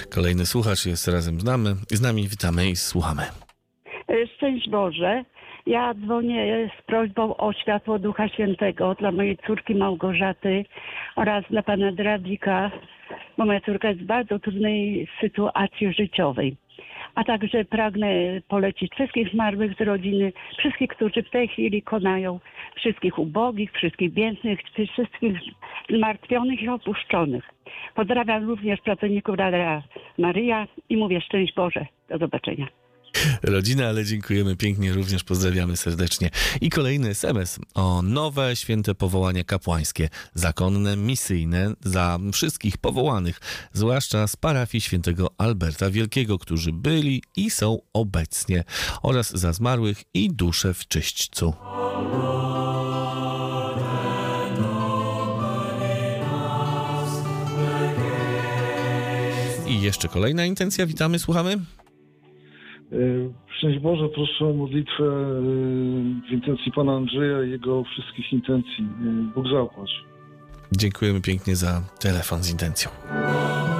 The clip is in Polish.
Kolejny słuchacz jest razem z nami. Witamy i słuchamy. Szczęść Boże. Ja dzwonię z prośbą o światło Ducha Świętego dla mojej córki Małgorzaty oraz dla pana Drawika, bo moja córka jest w bardzo trudnej sytuacji życiowej. A także pragnę polecić wszystkich zmarłych z rodziny, wszystkich, którzy w tej chwili konają, wszystkich ubogich, wszystkich biednych, wszystkich zmartwionych i opuszczonych. Pozdrawiam również pracowników Radia Maryja i mówię szczęść Boże. Do zobaczenia. Rodzina, ale dziękujemy pięknie, również pozdrawiamy serdecznie. I kolejny SMS o nowe święte powołania kapłańskie, zakonne, misyjne za wszystkich powołanych, zwłaszcza z parafii świętego Alberta Wielkiego, którzy byli i są obecnie, oraz za zmarłych i dusze w czyśćcu. I jeszcze kolejna intencja, witamy, słuchamy. Szczęść Boże, proszę o modlitwę w intencji Pana Andrzeja i jego wszystkich intencji. Bóg zapłać. Dziękujemy pięknie za telefon z intencją.